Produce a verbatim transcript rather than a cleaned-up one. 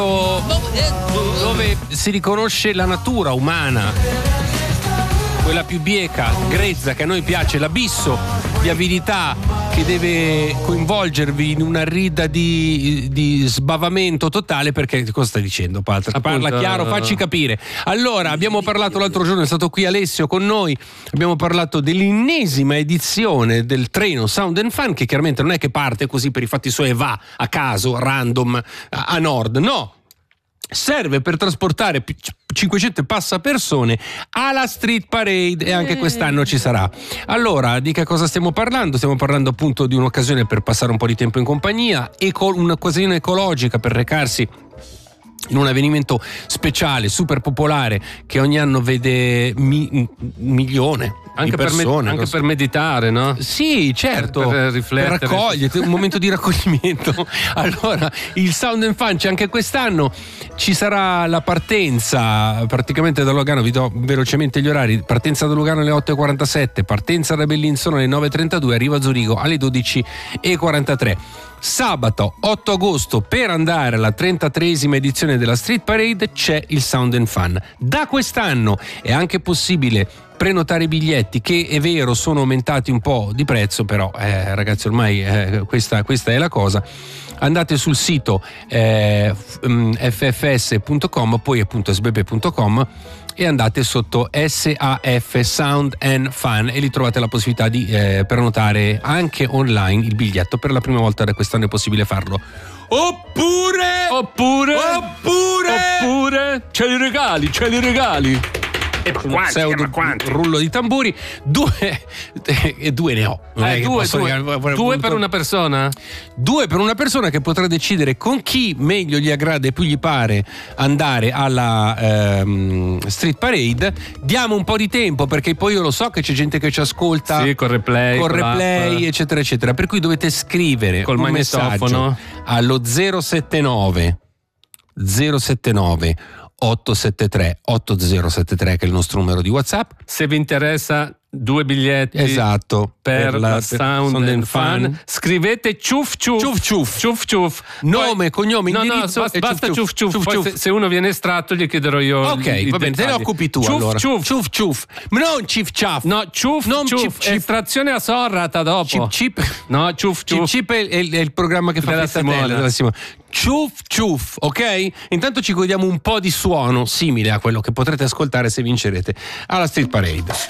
dove si riconosce la natura umana, quella più bieca, grezza, che a noi piace, l'abisso di avidità che deve coinvolgervi in una rida di, di sbavamento totale. Perché cosa stai dicendo, Pat? Parla Appunto, chiaro, facci capire. Allora, abbiamo parlato l'altro giorno, è stato qui Alessio con noi, abbiamo parlato dell'ennesima edizione del treno Sound and Fun, che chiaramente non è che parte così per i fatti suoi e va a caso, random, a, a nord, no. Serve per trasportare cinquecento e passa persone alla Street Parade, e anche quest'anno ci sarà. Allora, di che cosa stiamo parlando? Stiamo parlando appunto di un'occasione per passare un po' di tempo in compagnia, eco- un'occasione ecologica per recarsi in un avvenimento speciale, super popolare, che ogni anno vede mi- un milione anche, di persone, per, me- anche per meditare, no? Sì, certo, per, per riflettere, per raccogliere, un momento di raccoglimento. Allora, il Sound and Fun c'è anche quest'anno, ci sarà la partenza praticamente da Lugano, vi do velocemente gli orari: partenza da Lugano alle otto e quarantasette, partenza da Bellinzona alle nove e trentadue, arrivo a Zurigo alle dodici e quarantatré. Sabato otto agosto, per andare alla trentatreesima edizione della Street Parade, c'è il Sound and Fun. Da quest'anno è anche possibile prenotare i biglietti, che è vero sono aumentati un po' di prezzo, però eh, ragazzi ormai eh, questa, questa è la cosa. Andate sul sito eh, f f s punto com, poi appunto s b b punto com, e andate sotto S A F Sound and Fun e lì trovate la possibilità di eh, prenotare anche online il biglietto. Per la prima volta da quest'anno è possibile farlo. Oppure Oppure Oppure Oppure c'è i regali, c'è i regali. E quanti, pseudo quanti? Rullo di tamburi. Due e due ne ho. Non Eh, è che due, posso due, dire- due per una persona? Due per una persona, che potrà decidere con chi meglio gli aggrada e più gli pare andare alla ehm, Street Parade. Diamo un po' di tempo, perché poi io lo so che c'è gente che ci ascolta, Sì, con replay, con con replay, l'app, eccetera eccetera, per cui dovete scrivere col un magnetofono messaggio allo zero sette nove zero sette nove otto sette tre otto zero sette tre, che è il nostro numero di WhatsApp. Se vi interessa due biglietti, Esatto, per, per la, la- Sound, Sound and and Fun, Fun. scrivete ciuf ciuf Ciuf ciuf. ciuf ciuf, Nome, Poi- cognome, no, indirizzo no, basta, e basta ciuf ciuf ciuf, ciuf. poi Ciuf se, ciuf. se uno viene estratto gli chiederò io. Ok, i va bene, te ne dettagli. occupi tu. Ciuf, allora. ciuf. ciuf ciuf. Ma non cif ciaf. No, ciuf Non ciuf, cif cif. estrazione a sorrata dopo. Cip cip. No, ciuf Cip ciuf. Cip è, è- è il programma che fa Della Frizzatella, Simona. della Simona. Ciuf ciuf, ok? Intanto ci godiamo un po' di suono simile a quello che potrete ascoltare se vincerete alla Street Parade.